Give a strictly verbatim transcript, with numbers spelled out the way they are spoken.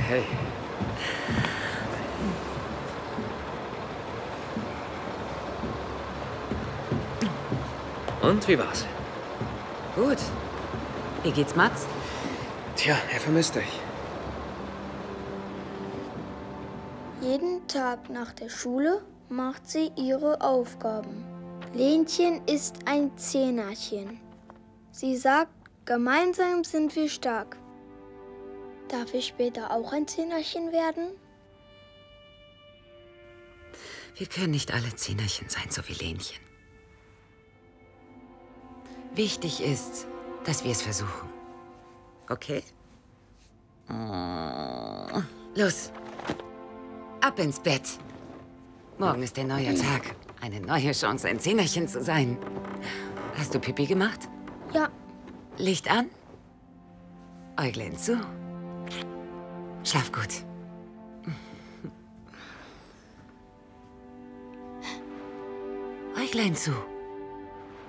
hey. Und wie war's? Gut. Wie geht's Mats? Tja, er vermisst dich. Jeden Tag nach der Schule macht sie ihre Aufgaben. Lenchen ist ein Zehnerchen. Sie sagt, gemeinsam sind wir stark. Darf ich später auch ein Zehnerchen werden? Wir können nicht alle Zehnerchen sein, so wie Lenchen. Wichtig ist, dass wir es versuchen. Okay? Los. Ab ins Bett. Morgen ist ein neuer Tag. Eine neue Chance, ein Zehnerchen zu sein. Hast du Pipi gemacht? Ja. Licht an. Äuglein zu. Schlaf gut. Äuglein zu.